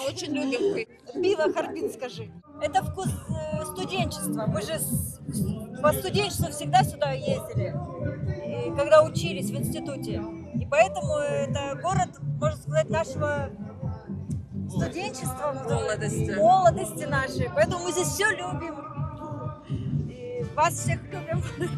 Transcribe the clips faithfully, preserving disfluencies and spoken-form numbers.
очень любим. Пиво Харбин, скажи. Это вкус э, студенчества. Мы же с, по студенчеству всегда сюда ездили, и когда учились в институте. И поэтому это город, можно сказать, нашего студенчества, Молодости. молодости нашей. Поэтому мы здесь все любим. И вас всех любим.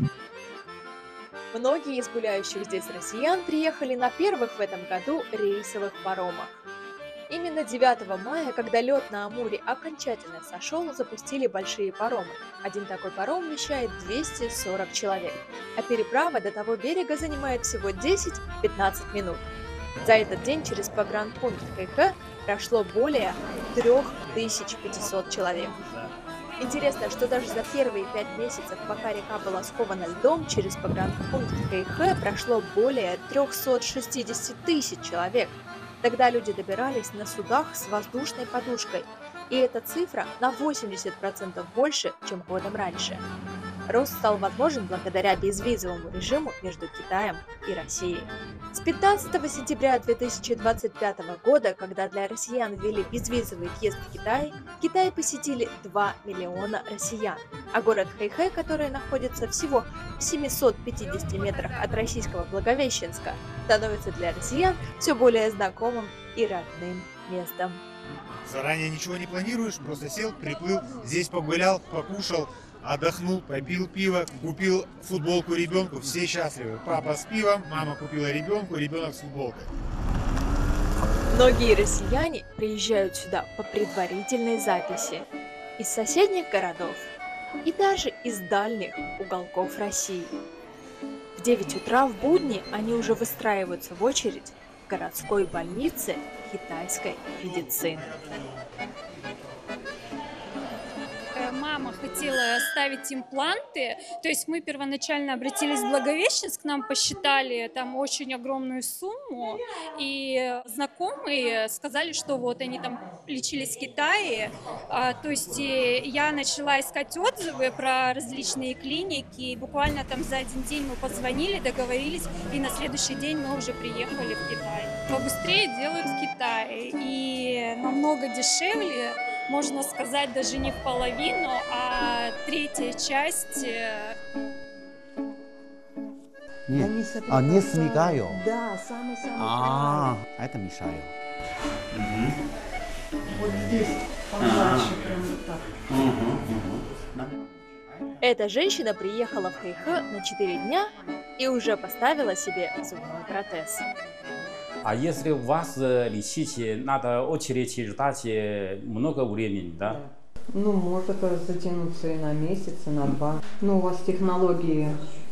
Многие из гуляющих здесь россиян приехали на первых в этом году рейсовых паромах. Именно девятого мая, когда лед на Амуре окончательно сошел, запустили большие паромы. Один такой паром вмещает двести сорок человек, а переправа до того берега занимает всего десять-пятнадцать минут. За этот день через погранпункт Хэйхэ прошло более трёх тысяч пятисот человек. Интересно, что даже за первые пять месяцев, пока река была скована льдом, через погранпункт Хэйхэ прошло более трёхсот шестидесяти тысяч человек. Тогда люди добирались на судах с воздушной подушкой, и эта цифра на восемьдесят процентов больше, чем годом раньше. Рост стал возможен благодаря безвизовому режиму между Китаем и Россией. С пятнадцатого сентября две тысячи двадцать пятого года, когда для россиян ввели безвизовый въезд в Китай, Китай посетили два миллиона россиян, а город Хэйхэ, который находится всего в семистах пятидесяти метрах от российского Благовещенска, становится для россиян все более знакомым и родным местом. Заранее ничего не планируешь, просто сел, приплыл, здесь погулял, покушал, отдохнул, попил пиво, купил футболку ребенку, все счастливы. Папа с пивом, мама купила ребенку, ребенок с футболкой. Многие россияне приезжают сюда по предварительной записи из соседних городов и даже из дальних уголков России. В девять утра в будни они уже выстраиваются в очередь в городской больнице китайской медицины. Мама хотела ставить импланты, то есть мы первоначально обратились в Благовещенск, нам посчитали там очень огромную сумму, и знакомые сказали, что вот они там лечились в Китае, а, то есть я начала искать отзывы про различные клиники, и буквально там за один день мы позвонили, договорились, и на следующий день мы уже приехали в Китай. Побыстрее делают в Китае, и намного дешевле, можно сказать, даже не в половину, а третья часть. Нет. А, не смигаю. Да, самый-самый. А, это мешаю. Вот здесь, подальше, прям вот так. Эта женщина приехала в Хэйхэ на четыре дня и уже поставила себе зубной протез. А если у вас лечить, надо очередь ждать много времени, да? Ну, может затянуться и на месяц, и на два. Ну, у вас технологии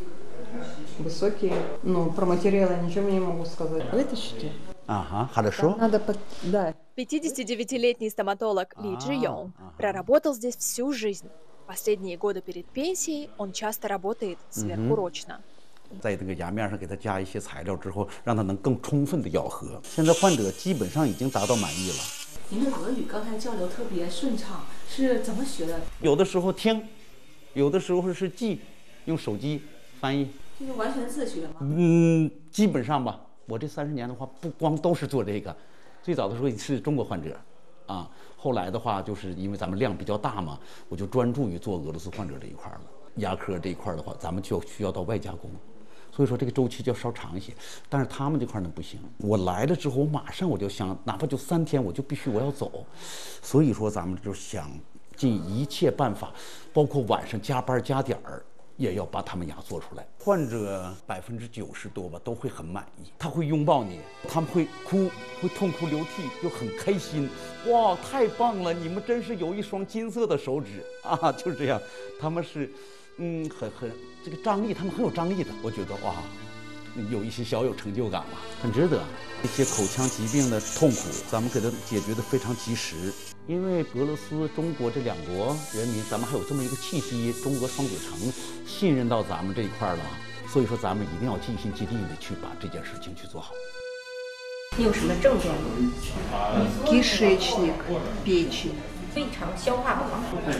высокие. Ну, про материалы я ничего не могу сказать. Это что? Ага, хорошо. Надо, под... да. пятидесятидевятилетний стоматолог Ли Чжи Йонг проработал здесь всю жизнь. Последние годы перед пенсией он часто работает сверхурочно. 在这个牙面上给它加一些材料之后，让它能更充分的咬合。现在患者基本上已经达到满意了。 您的俄语刚才交流特别顺畅，是怎么学的？ 有的时候听，有的时候是记，用手机翻译。 就是完全自学吗？ 嗯，基本上吧。我这三十年的话，不光都是做这个，最早的时候是中国患者，啊，后来的话就是因为咱们量比较大嘛，我就专注于做俄罗斯患者这一块了。牙科这一块的话，咱们就需要到外加工。 所以说这个周期就要稍长一些，但是他们这块呢不行。我来了之后，我马上我就想，哪怕就三天，我就必须我要走。所以说咱们就想尽一切办法，包括晚上加班加点儿，也要把他们牙做出来。患者百分之九十多吧都会很满意，他会拥抱你，他们会哭，会痛哭流涕，就很开心。哇，太棒了！你们真是有一双金色的手指啊！就是这样，他们是。 嗯，很很这个张力，他们很有张力的，我觉得哇，有一些小有成就感吧，很值得。一些口腔疾病的痛苦，咱们给它解决的非常及时。因为俄罗斯、中国这两国人民，咱们还有这么一个气息，中俄双子城信任到咱们这一块了，所以说咱们一定要尽心尽力的去把这件事情去做好。 你有什么症状吗？ Кишечник, печень. 胃肠消化不好。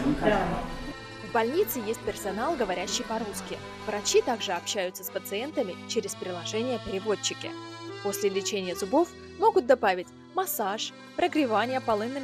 В больнице есть персонал, говорящий по-русски. Врачи также общаются с пациентами через приложение-переводчики. После лечения зубов могут добавить массаж, прогревание полынными